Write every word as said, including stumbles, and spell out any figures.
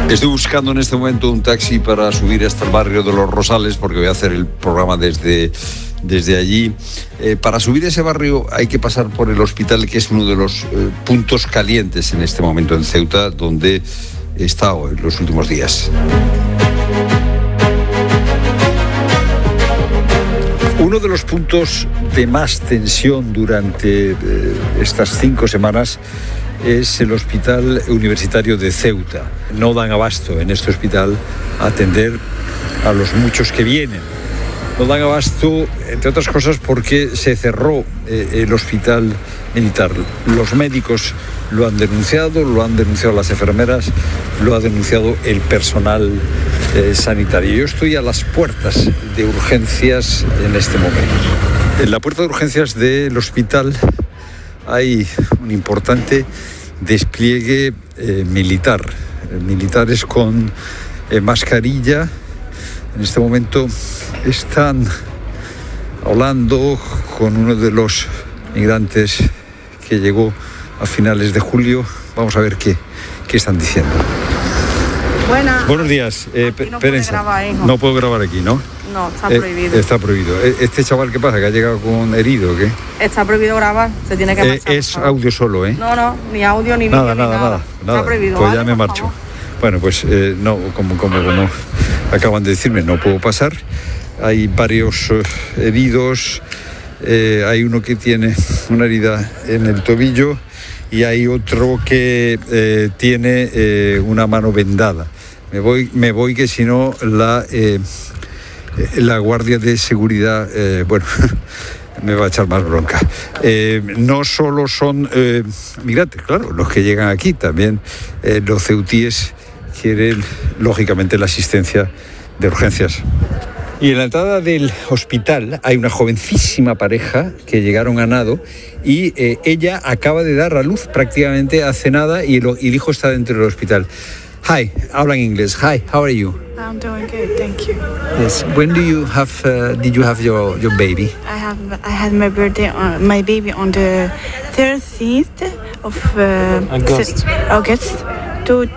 Estoy buscando en este momento un taxi para subir hasta el barrio de Los Rosales porque voy a hacer el programa desde, desde allí. Eh, para subir a ese barrio hay que pasar por el hospital, que es uno de los eh, puntos calientes en este momento en Ceuta, donde he estado en los últimos días. Uno de los puntos de más tensión durante eh, estas cinco semanas es el Hospital Universitario de Ceuta. No dan abasto en este hospital a atender a los muchos que vienen. No dan abasto, entre otras cosas, porque se cerró eh, el hospital militar. Los médicos lo han denunciado, lo han denunciado las enfermeras, lo ha denunciado el personal eh, sanitario. Yo estoy a las puertas de urgencias en este momento. En la puerta de urgencias del hospital hay un importante despliegue eh, militar, militares con eh, mascarilla. En este momento están hablando con uno de los migrantes que llegó a finales de julio. Vamos a ver qué, qué están diciendo. Buenas. Buenos días. Eh, no, puede grabar, hijo. No puedo grabar aquí, ¿no? No, está prohibido. Eh, está prohibido. ¿Este chaval qué pasa? ¿Que ha llegado con herido o qué? Está prohibido grabar, se tiene que marchar. Eh, es audio solo, ¿eh? No, no, ni audio, ni vídeo, nada, nada, ni nada. nada, Está nada. prohibido. Pues ¿vale? ya me Por marcho. favor. Bueno, pues eh, no, como, como, como acaban de decirme, no puedo pasar. Hay varios eh, heridos. Eh, hay uno que tiene una herida en el tobillo y hay otro que eh, tiene eh, una mano vendada. Me voy, me voy que si no la, eh, la guardia de seguridad, eh, bueno, me va a echar más bronca. Eh, no solo son eh, migrantes, claro, los que llegan aquí, también eh, los ceutíes quieren, lógicamente, la asistencia de urgencias. Y en la entrada del hospital hay una jovencísima pareja que llegaron a nado y eh, ella acaba de dar a luz prácticamente hace nada y el, y el hijo está dentro del hospital. Hi, habla en inglés. Hi, how are you? I'm doing good, thank you. Yes. When do you have? Uh, did you have your, your baby? I have I had my birthday on my baby on the thirteenth of uh, August. August two